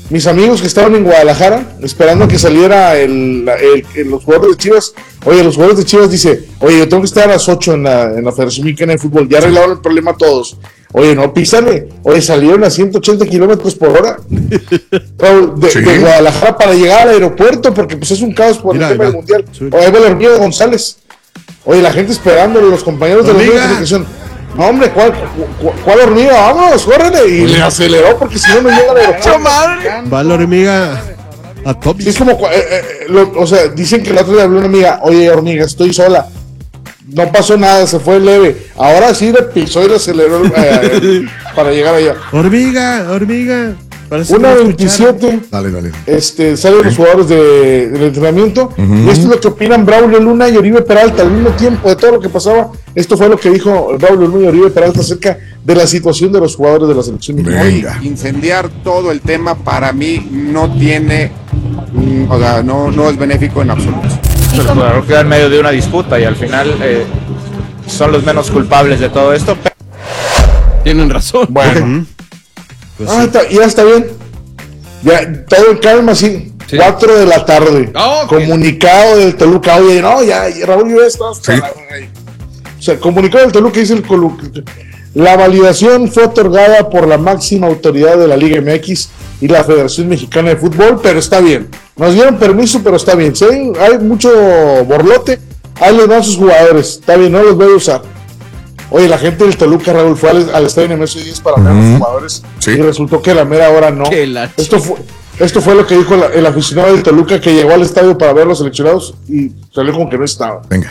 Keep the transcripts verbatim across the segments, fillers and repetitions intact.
mis amigos que estaban en Guadalajara esperando que saliera el, el, el, los jugadores de Chivas. Oye, los jugadores de Chivas dice, oye, yo tengo que estar a las ocho en la, en la Federación Mexicana de Fútbol, ya arreglaron el problema a todos. Oye, no, písale. Oye, salieron a ciento ochenta kilómetros por hora de, sí. de Guadalajara para llegar al aeropuerto, porque pues es un caos por mira, el tema del Mundial. Sí. Oye, ve la hormiga González. Oye, la gente esperándolo, los compañeros hormiga. de los medios de comunicación. No, hombre, ¿cuál, cuál, cuál hormiga? Vámonos, córrele. Y le aceleró porque si no, no llega al aeropuerto. Va la hormiga a top. Sí, es como, eh, eh, lo, o sea, dicen que el otro día habló una amiga, oye, hormiga, estoy sola. No pasó nada, se fue leve. Ahora sí le pisó y le aceleró eh, para llegar allá. Hormiga, hormiga. Una veintisiete. Dale, dale. Este, salen los jugadores de, del entrenamiento. Uh-huh. Y esto es lo que opinan Braulio Luna y Oribe Peralta. Al mismo tiempo de todo lo que pasaba, esto fue lo que dijo Braulio Luna y Oribe Peralta acerca de la situación de los jugadores de la selección. Venga. Incendiar todo el tema para mí no tiene, o sea, no, no es benéfico en absoluto. Pero claro, queda en medio de una disputa y al final eh, son los menos culpables de todo esto. Tienen razón. Bueno. Pues ah, sí. está, ya está bien. Ya, todo en calma, sí. sí. Cuatro de la tarde. Oh, okay. Comunicado del Toluca. Oye, no, ya, Raúl, ya estás. Sí. O sea, comunicado del Toluca dice el Toluca. La validación fue otorgada por la máxima autoridad de la Liga M X y la Federación Mexicana de Fútbol, pero está bien. Nos dieron permiso, pero está bien. Si hay, hay mucho borlote, ahí les dan sus jugadores. Está bien, no los voy a usar. Oye, la gente del Toluca, Raúl, fue al, al estadio Nemesio diez para ver a los jugadores sí. y resultó que a la mera hora no. Esto fue, esto fue lo que dijo la, el aficionado del Toluca que llegó al estadio para ver a los seleccionados y salió como que no estaba. Venga.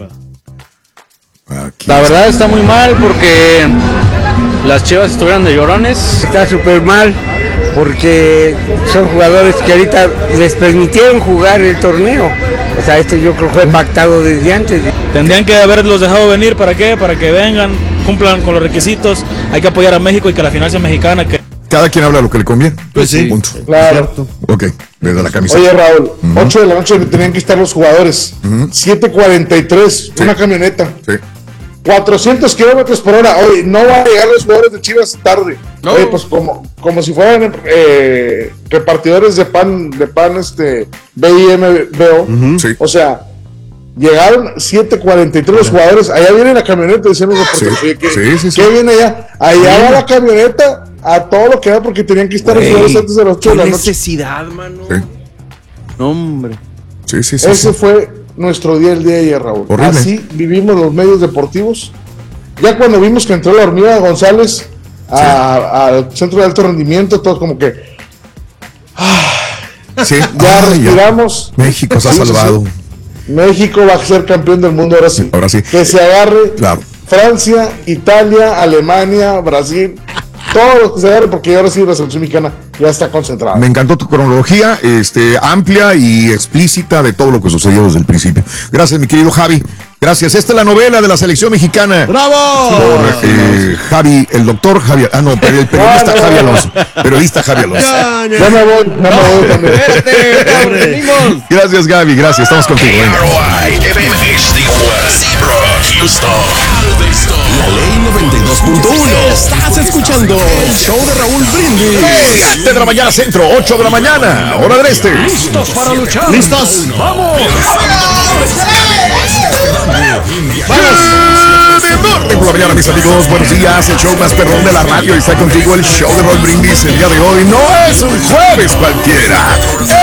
Aquí la verdad está muy mal porque las Chivas estuvieron de llorones. Está súper mal porque son jugadores que ahorita les permitieron jugar el torneo. O sea, esto yo creo que fue pactado desde antes. Tendrían que haberlos dejado venir, ¿para qué? Para que vengan, cumplan con los requisitos. Hay que apoyar a México y que la final sea mexicana. Que... Cada quien habla lo que le conviene. Pues sí, punto. Claro. Ok, desde la camiseta. Oye, Raúl, uh-huh. ocho de la noche tenían que estar los jugadores. Uh-huh. siete cuarenta y tres, sí. una camioneta. Sí. cuatrocientos kilómetros por hora. Oye, no van a llegar los jugadores de Chivas tarde. No. Oye, pues como, como si fueran eh, repartidores de pan, de pan este B I M B O. Uh-huh. Sí. O sea, llegaron siete cuarenta y tres los jugadores. Allá viene la camioneta, dicen los reporteros. Sí. ¿Qué, sí, sí, sí. ¿qué viene allá? Allá va la camioneta a todo lo que da porque tenían que estar los jugadores antes de las ocho de la noche. Necesidad, mano. Sí. No, hombre. Sí, sí, sí. Ese sí. fue nuestro día el día de ayer, Raúl. Horrible. Así vivimos los medios deportivos. Ya cuando vimos que entró la hormiga González a, sí. al centro de alto rendimiento, todos como que ah, sí. ya ah, respiramos. Ya. México se ha salvado. Sí. México va a ser campeón del mundo ahora sí. Ahora sí. Que se agarre claro. Francia, Italia, Alemania, Brasil. Todos los que se agarren porque ahora sí la selección mexicana ya está concentrada. Me encantó tu cronología, este, amplia y explícita de todo lo que sucedió desde el principio. Gracias, mi querido Javi. Gracias. Esta es la novela de la selección mexicana. ¡Bravo! Por eh, Javi, el doctor Javi. Ah, no, el periodista no, no, Javi no. Alonso. Periodista Javi Alonso. Ya, ya. ya me voy, ya me voy también. Gracias, Gaby. Gracias. Estamos contigo. Venga. La ley noventa y dos punto uno. Estás escuchando el show de Raúl Brindis. siete de la mañana centro, ocho de la mañana, hora del este. ¿Listos para luchar? ¿Listos? ¡Vamos! Por la mañana, mis amigos, buenos días. El show más perrón de la radio está contigo. El show de Raúl Brindis el día de hoy no es un jueves cualquiera.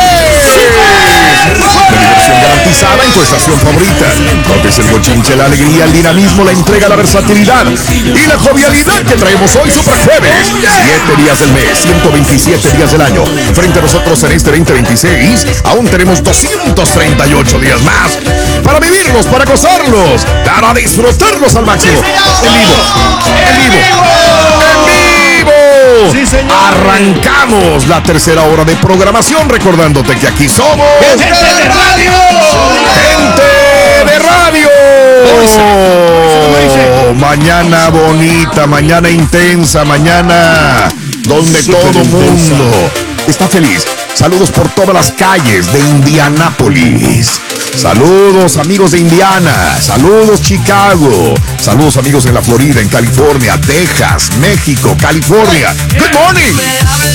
La diversión garantizada en tu estación favorita. Porque es el bochinche, la alegría, el dinamismo, la entrega, la versatilidad y la jovialidad que traemos hoy, Super Jueves. Siete días del mes, ciento veintisiete días del año. Frente a nosotros en este veinte veintiséis, aún tenemos doscientos treinta y ocho días más para vivirlos, para gozarlos, para disfrutarlos al máximo. En vivo, en vivo, en vivo. Sí, señor. Arrancamos la tercera hora de programación, recordándote que aquí somos ¡Gente de Radio! ¡Gente de Radio! Oh, mañana bonita, mañana intensa, mañana donde Super todo intensa. Mundo está feliz. Saludos por todas las calles de Indianápolis. Saludos amigos de Indiana. Saludos Chicago. Saludos amigos en la Florida, en California, Texas, México, California. Good morning.